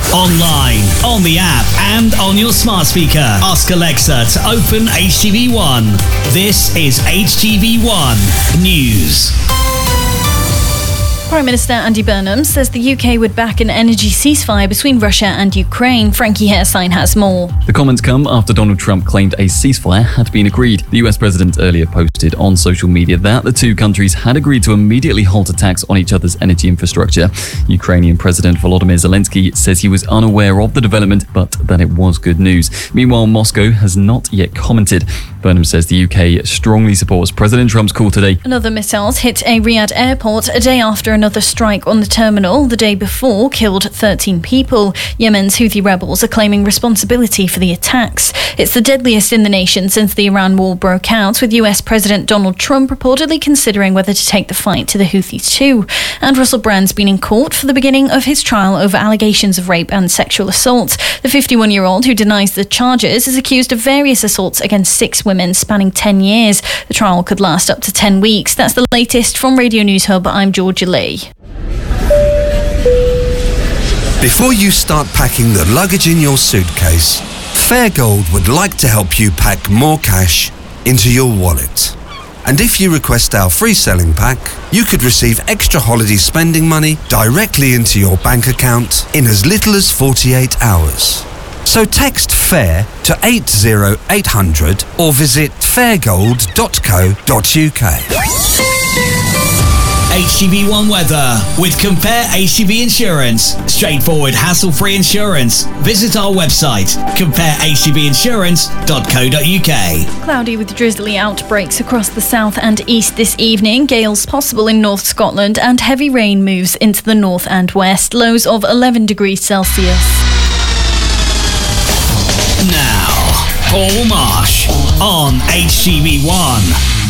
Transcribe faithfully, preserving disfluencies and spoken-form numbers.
Online, on the app, and on your smart speaker. Ask Alexa to open H T V one. This is H T V one News. Prime Minister Andy Burnham says the U K would back an energy ceasefire between Russia and Ukraine. Frankie Hairstein has more. The comments come after Donald Trump claimed a ceasefire had been agreed. The U S president earlier posted on social media that the two countries had agreed to immediately halt attacks on each other's energy infrastructure. Ukrainian President Volodymyr Zelensky says he was unaware of the development, but that it was good news. Meanwhile, Moscow has not yet commented. Burnham says the U K strongly supports President Trump's call today. Another missiles hit a Riyadh airport a day after another strike on the terminal the day before killed thirteen people. Yemen's Houthi rebels are claiming responsibility for the attacks. It's the deadliest in the nation since the Iran war broke out, with U S President Donald Trump reportedly considering whether to take the fight to the Houthis too. And Russell Brand's been in court for the beginning of his trial over allegations of rape and sexual assault. The fifty-one-year-old, who denies the charges, is accused of various assaults against six women spanning ten years. The trial could last up to ten weeks. That's the latest from Radio News Hub. I'm Georgia Lee. Before you start packing the luggage in your suitcase, Fairgold would like to help you pack more cash into your wallet. And if you request our free selling pack, you could receive extra holiday spending money directly into your bank account in as little as forty-eight hours. So text FAIR to eight zero eight hundred or visit fairgold dot co dot uk. H T V one weather with Compare H T V Insurance. Straightforward, hassle-free insurance. Visit our website, compare h t v insurance dot co dot uk. Cloudy with drizzly outbreaks across the south and east this evening. Gales possible in North Scotland, and heavy rain moves into the north and west. Lows of eleven degrees Celsius. Now, Paul Marsh on H T V one.